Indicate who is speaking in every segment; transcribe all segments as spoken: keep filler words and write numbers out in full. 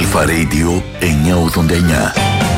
Speaker 1: Αλφα Radio εννιακόσια ογδόντα εννιά.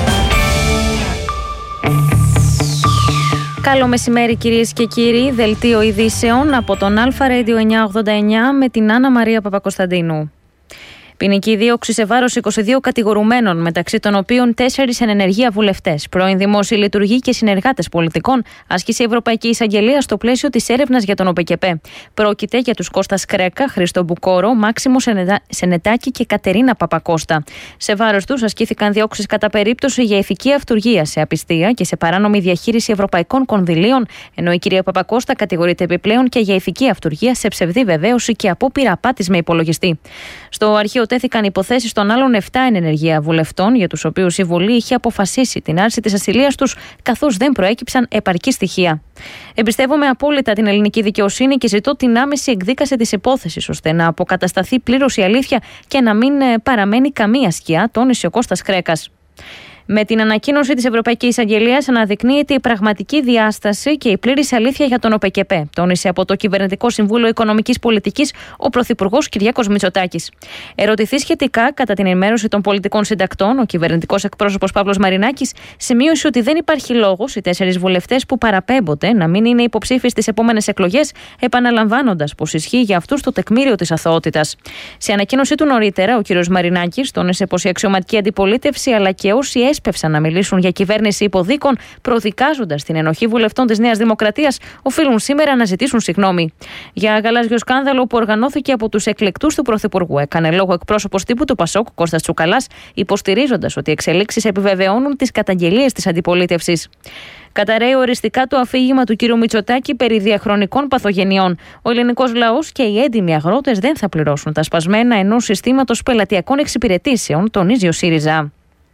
Speaker 2: Καλό μεσημέρι κυρίες και κύριοι, δελτίο ειδήσεων από τον Αλφα Radio εννιακόσια ογδόντα εννιά με την Άννα Μαρία Παπακοσταντίνου. Ποινική δίωξη σε βάρος είκοσι δύο κατηγορουμένων, μεταξύ των οποίων τέσσερις εν ενεργεία βουλευτές, πρώην δημόσιοι λειτουργοί και συνεργάτες πολιτικών, άσκησε η Ευρωπαϊκή Εισαγγελία στο πλαίσιο της έρευνας για τον ΟΠΕΚΕΠΕ. Πρόκειται για τους Κώστας Κρέκα, Χρήστο Μπουκόρο, Μάξιμο Σενετάκη και Κατερίνα Παπακώστα. Σε βάρος τους ασκήθηκαν διώξεις κατά περίπτωση για ηθική αυτουργία σε απιστία και σε παράνομη διαχείριση ευρωπαϊκών κονδυλίων, ενώ η κυρία Παπακώστα κατηγορείται επιπλέον και για ηθική αυτουργία σε ψευδή βεβαίωση και απόπειρα απάτης με υπολογιστή. Στο αρχείο τέθηκαν υποθέσεις των άλλων επτά εν ενεργεία βουλευτών, για τους οποίους η Βουλή είχε αποφασίσει την άρση της ασυλίας τους, καθώς δεν προέκυψαν επαρκή στοιχεία. Εμπιστεύομαι απόλυτα την ελληνική δικαιοσύνη και ζητώ την άμεση εκδίκαση της υπόθεσης, ώστε να αποκατασταθεί πλήρως η αλήθεια και να μην παραμένει καμία σκιά, τόνισε ο Κώστας Κρέκας. Με την ανακοίνωση της Ευρωπαϊκής Εισαγγελίας αναδεικνύεται η πραγματική διάσταση και η πλήρης αλήθεια για τον ΟΠΕΚΕΠΕ, τόνισε από το Κυβερνητικό Συμβούλιο Οικονομικής Πολιτικής ο Πρωθυπουργός Κυριάκος Μητσοτάκης. Ερωτηθεί σχετικά κατά την ενημέρωση των πολιτικών συντακτών, ο κυβερνητικός εκπρόσωπος Παύλος Μαρινάκης σημείωσε ότι δεν υπάρχει λόγος οι τέσσερις βουλευτές που παραπέμπονται να μην είναι υποψήφιοι στις επόμενες εκλογές, επαναλαμβάνοντας πως ισχύει για αυτούς το τεκμήριο της αθωότητας. Σε ανακοίνωσή του νωρίτερα, ο κ. Μαρινάκης τόνισε πως η αξιωματική αντιπολίτευση αλλά και όσοι έσπευσαν να μιλήσουν για κυβέρνηση υποδίκων, προδικάζοντας την ενοχή βουλευτών της Νέας Δημοκρατίας, οφείλουν σήμερα να ζητήσουν συγγνώμη. Για γαλάζιο σκάνδαλο που οργανώθηκε από τους εκλεκτούς του Πρωθυπουργού, έκανε λόγο εκπρόσωπος τύπου του Πασόκ, Κώστας Τσουκαλάς, υποστηρίζοντας ότι οι εξελίξεις επιβεβαιώνουν τις καταγγελίες της αντιπολίτευσης. Καταρρέει οριστικά το αφήγημα του κ. Μητσοτάκη περί διαχρονικών παθογενειών. Ο ελληνικός λαός και οι έντιμοι αγρότες δεν θα πληρώσουν τα σπασμένα ενός συστήματος πελατειακών εξυπηρετήσεων, τονίζει ο ΣΥΡΙΖΑ.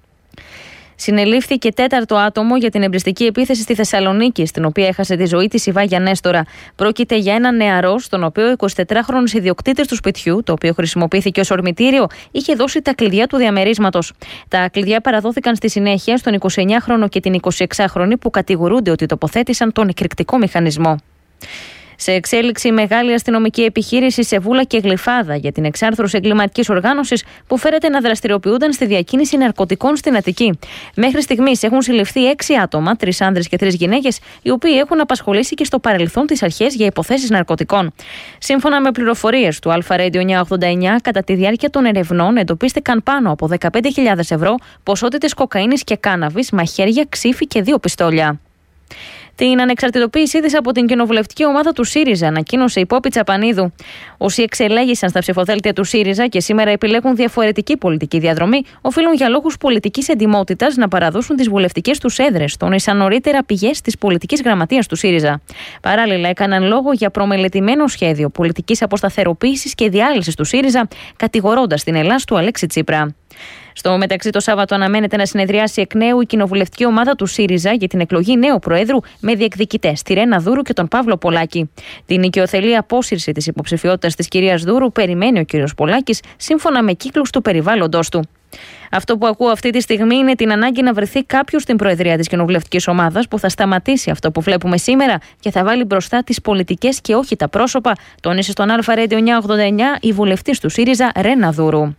Speaker 2: Συνελήφθηκε τέταρτο άτομο για την εμπριστική επίθεση στη Θεσσαλονίκη, στην οποία έχασε τη ζωή της η Βάγια Νέστορα. Πρόκειται για έναν νεαρό, στον οποίο ο εικοσιτετράχρονος ιδιοκτήτης του σπιτιού, το οποίο χρησιμοποιήθηκε ως ορμητήριο, είχε δώσει τα κλειδιά του διαμερίσματος. Τα κλειδιά παραδόθηκαν στη συνέχεια στον εικοσιεννιάχρονο και την εικοσιεξάχρονη, που κατηγορούνται ότι τοποθέτησαν τον εκρηκτικό μηχανισμό. Σε εξέλιξη μεγάλη αστυνομική επιχείρηση σε Βούλα και Γλυφάδα για την εξάρθρωση εγκληματικής οργάνωσης που φέρεται να δραστηριοποιούνταν στη διακίνηση ναρκωτικών στην Αττική. Μέχρι στιγμής έχουν συλληφθεί έξι άτομα, τρεις άνδρες και τρεις γυναίκες, οι οποίοι έχουν απασχολήσει και στο παρελθόν τις αρχές για υποθέσεις ναρκωτικών. Σύμφωνα με πληροφορίες του Αλφα Radio εννιακόσια ογδόντα εννιά, κατά τη διάρκεια των ερευνών εντοπίστηκαν πάνω από δεκαπέντε χιλιάδες ευρώ, ποσότητες κοκαίνης και κάναβης, μαχαίρια, ξύφη και δύο πιστόλια. Την ανεξαρτητοποίησή της από την κοινοβουλευτική ομάδα του ΣΥΡΙΖΑ ανακοίνωσε η Πόπη Τσαπανίδου. Όσοι εξελέγησαν στα ψηφοδέλτια του ΣΥΡΙΖΑ και σήμερα επιλέγουν διαφορετική πολιτική διαδρομή, οφείλουν για λόγους πολιτικής εντιμότητας να παραδώσουν τις βουλευτικές τους έδρες, τόνισαν νωρίτερα πηγές της πολιτικής γραμματείας του ΣΥΡΙΖΑ. Παράλληλα, έκαναν λόγο για προμελετημένο σχέδιο πολιτικής αποσταθεροποίησης και διάλυσης του ΣΥΡΙΖΑ, κατηγορώντας την Ελλάς του Αλέξη Τσίπρα. Στο μεταξύ, το Σάββατο αναμένεται να συνεδριάσει εκ νέου η κοινοβουλευτική ομάδα του ΣΥΡΙΖΑ για την εκλογή νέου Προέδρου με διεκδικητές τη Ρένα Δούρου και τον Παύλο Πολάκη. Την οικειοθελή απόσυρση της υποψηφιότητας της κυρίας Δούρου περιμένει ο κύριος Πολάκης, σύμφωνα με κύκλους του περιβάλλοντος του. Αυτό που ακούω αυτή τη στιγμή είναι την ανάγκη να βρεθεί κάποιος στην προεδρία της κοινοβουλευτικής ομάδας που θα σταματήσει αυτό που βλέπουμε σήμερα και θα βάλει μπροστά τις πολιτικές και όχι τα πρόσωπα, τόνισε στον Αλφα Radio εννιακόσια ογδόντα εννιά η βουλευτής του ΣΥΡΙΖΑ Ρένα Δούρου.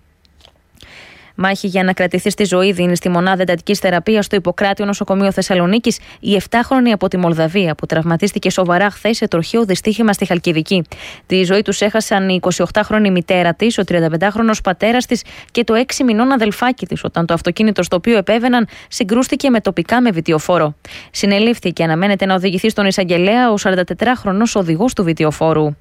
Speaker 2: Μάχη για να κρατηθεί στη ζωή δίνει στη μονάδα εντατικής θεραπείας στο Ιπποκράτιο Νοσοκομείο Θεσσαλονίκης η επτάχρονη από τη Μολδαβία που τραυματίστηκε σοβαρά χθες σε τροχαίο δυστύχημα στη Χαλκιδική. Τη ζωή τους έχασαν η εικοσιοκτάχρονη μητέρα της, ο τριανταπεντάχρονος πατέρας της και το έξι μηνών αδελφάκι της, όταν το αυτοκίνητο στο οποίο επέβαιναν συγκρούστηκε με τοπικά με βιτιοφόρο. Συνελήφθη και αναμένεται να οδηγηθεί στον εισαγγελέα ο σαραντατετράχρονος οδηγός του βιτιοφόρου.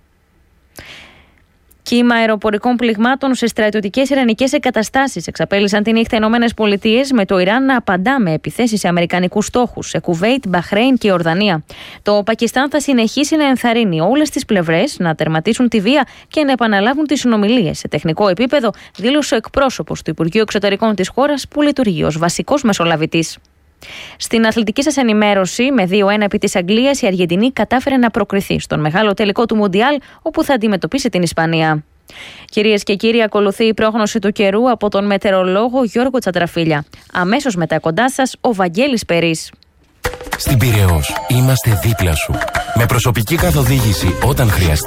Speaker 2: Κύμα αεροπορικών πληγμάτων σε στρατιωτικές ιρανικές εγκαταστάσεις εξαπέλυσαν τη νύχτα Ηνωμένες Πολιτείες, με το Ιράν να απαντά με επιθέσεις σε αμερικανικούς στόχους σε Κουβέιτ, Μπαχρέιν και Ορδανία. Το Πακιστάν θα συνεχίσει να ενθαρρύνει όλες τις πλευρές να τερματίσουν τη βία και να επαναλάβουν τις συνομιλίες σε τεχνικό επίπεδο, δήλωσε ο εκπρόσωπος του Υπουργείου Εξωτερικών της χώρας, που λειτουργεί ως βασικός μεσολαβητής. Στην αθλητική σας ενημέρωση, με δύο ένα επί της Αγγλίας, η Αργεντινή κατάφερε να προκριθεί στον μεγάλο τελικό του Μουντιάλ, όπου θα αντιμετωπίσει την Ισπανία. Κυρίες και κύριοι, ακολουθεί η πρόγνωση του καιρού από τον μετεωρολόγο Γιώργο Τσατραφίλια. Αμέσως μετά κοντά σας, ο Βαγγέλης Περής.
Speaker 3: Στην Πειραιώς είμαστε δίπλα σου. Με προσωπική καθοδήγηση όταν χρειαστεί.